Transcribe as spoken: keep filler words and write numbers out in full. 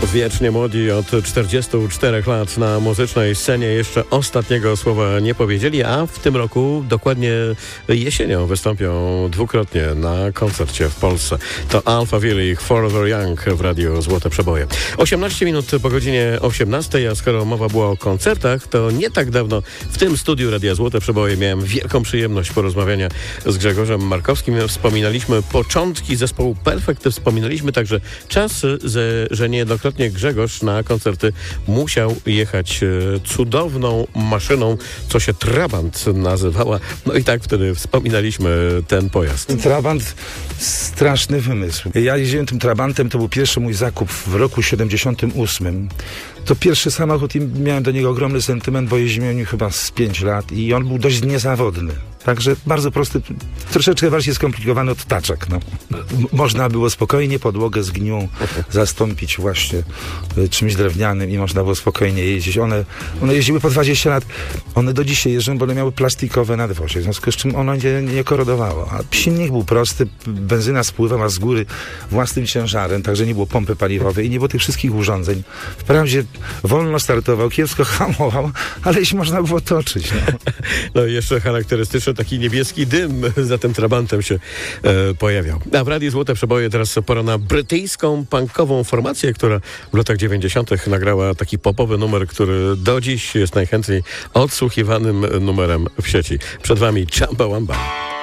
Wiecznie młodzi od czterdziestu czterech lat na muzycznej scenie jeszcze ostatniego słowa nie powiedzieli, a w tym roku dokładnie jesienią wystąpią dwukrotnie na koncercie w Polsce. To Alphaville i Forever Young w Radiu Złote Przeboje. osiemnaście minut po godzinie osiemnastej, a skoro mowa była o koncertach, to nie tak dawno w tym studiu Radia Złote Przeboje miałem wielką przyjemność porozmawiania z Grzegorzem Markowskim. Wspominaliśmy początki zespołu Perfekt, wspominaliśmy także czas, że niejednokrotnie Grzegorz na koncerty musiał jechać cudowną maszyną, co się Trabant nazywała. No i tak wtedy wspominaliśmy ten pojazd. Trabant, straszny wymysł. Ja jeździłem tym Trabantem, to był pierwszy mój zakup w roku siedemdziesiątym ósmym. To pierwszy samochód i miałem do niego ogromny sentyment, bo jeździłem nim chyba z pięć lat i on był dość niezawodny. Także bardzo prosty, troszeczkę bardziej skomplikowany od taczek. No. M- można było spokojnie podłogę z gnią zastąpić właśnie y, czymś drewnianym i można było spokojnie jeździć. One, one jeździły po dwadzieścia lat. One do dzisiaj jeżdżą, bo one miały plastikowe nadwozie, w związku z czym ono nie, nie korodowało. A silnik był prosty, benzyna spływała z góry własnym ciężarem, także nie było pompy paliwowej i nie było tych wszystkich urządzeń. Wprawdzie wolno startował, kiepsko hamował, ale się można było toczyć. No, no i jeszcze charakterystyczny taki niebieski dym za tym Trabantem się e, pojawiał. A w Radiu Złote Przeboje teraz pora na brytyjską punkową formację, która w latach dziewięćdziesiątych nagrała taki popowy numer, który do dziś jest najchętniej odsłuchiwanym numerem w sieci. Przed wami Chumbawamba.